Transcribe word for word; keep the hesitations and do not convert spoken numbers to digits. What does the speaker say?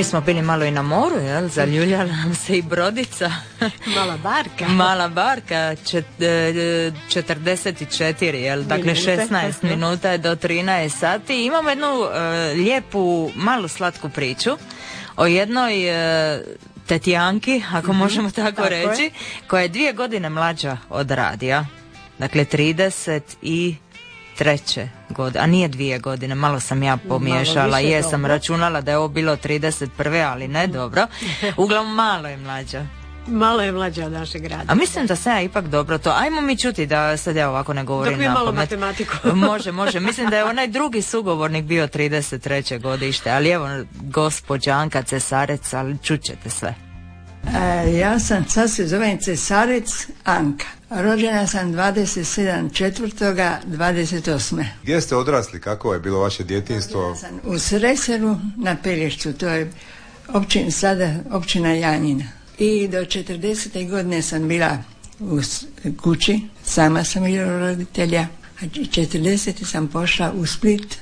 Mi smo bili malo i na moru, jel? Zaljuljala nam se i brodica. Mala barka. Mala barka, čet, četrdeset četiri, jel? Dakle, šesnaest minuta do trinaest sati. Imamo jednu uh, lijepu, malu slatku priču o jednoj uh, Tetijanki, ako mm-hmm. možemo tako, tako reći, je. koja je dvije godine mlađa od radija. Dakle, trideset i treće godine, a nije dvije godine, malo sam ja pomiješala, jesam računala da je ovo bilo trideset prve, ali ne, dobro. Uglavnom, malo je mlađa. Malo je mlađa od našeg rada. A mislim da se ja ipak dobro to. Ajmo mi čuti da sad ja ovako ne govorim na pamet. Dok mi malo matematiku. Može, može. Mislim da je onaj drugi sugovornik bio trideset treće godište, ali evo, gospođa Anka Cesarec, ali čućete sve. E, ja sam, sad se zovem Cesarec Anka. Rođena sam dvadeset sedam četvrtoga dvadeset osme. Gdje ste odrasli? Kako je bilo vaše djetinjstvo? Rođena sam u Sreseru na Pelješcu, to je općina, sada općina Janjina. I do četrdesete godine sam bila u kući, sama sam bila roditelja, a četrdesete sam pošla u Split